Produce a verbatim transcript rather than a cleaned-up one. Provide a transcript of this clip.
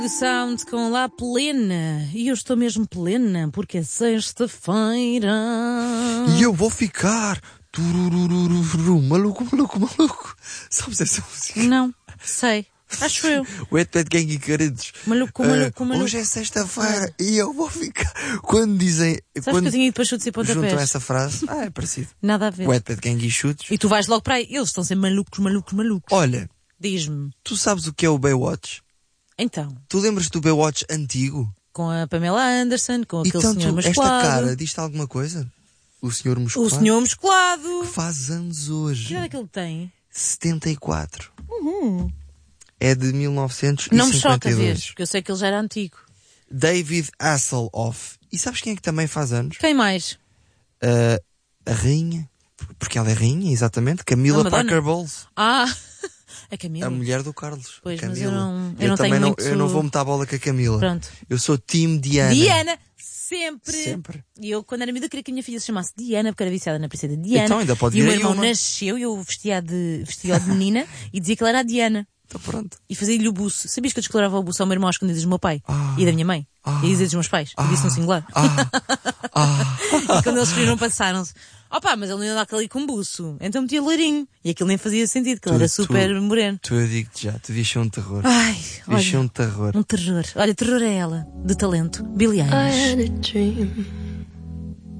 Sound com lá plena. E eu estou mesmo plena porque é sexta-feira. E eu vou ficar tururururu, maluco, maluco, maluco. Sabes essa música? Não, sei. Acho eu. Wet Wet Gang e Caredos. Maluco, maluco, Uh, maluco. Hoje é sexta-feira e eu vou ficar. Quando dizem. Sabes quando que eu tinha ido para chutes e pontapés? juntam essa frase. Ah, é parecido. Nada a ver. Wet Wet Gang e chutes. E tu vais logo para aí. Eles estão sempre malucos, malucos, malucos. Olha, diz-me. tu sabes o que é o Baywatch? Então. Tu lembras do Baywatch antigo? Com a Pamela Anderson, com aquele então, senhor tu, musculado. esta cara diz-te alguma coisa? O senhor musculado? O senhor musculado. Que faz anos hoje. Que idade é que ele tem? setenta e quatro. Uhum. É de mil novecentos e cinquenta e dois. Não me choca ver, porque eu sei que ele já era antigo. David Hasselhoff. E sabes quem é que também faz anos? Quem mais? Uh, a rainha. Porque ela é rainha, exatamente. Camila Parker Bowles. Ah, a Camila. A mulher do Carlos. Pois, Camila. mas eu não, eu eu não também tenho não, muito... eu não vou meter a bola com a Camila. Pronto. Eu sou Team Diana. Diana! Sempre. Sempre. E eu, quando era miúda, queria que a minha filha se chamasse Diana, porque era viciada na princesa Diana. Então ainda pode E vir o meu aí irmão uma. nasceu e eu vestia de, vestia de menina e dizia que ela era a Diana. Então pronto. E fazia-lhe o buço. Sabias que eu descolorava o buço ao meu irmão às escondidas do meu pai? Ah. E da minha mãe? Ah. E dizia dos meus pais? Ah. Eu disse no singular. Ah. Ah. E quando eles viram, passaram-se. Opa, mas ele não ia dar ali com buço. Então metia loirinho. E aquilo nem fazia sentido, que ele Tu- era super tu- moreno. Tu eu digo-te já, tu devias ser um terror. Ai, Devias ser olha, um terror. um terror. Olha, terror é ela, de talento. Billie I Eilish. had a dream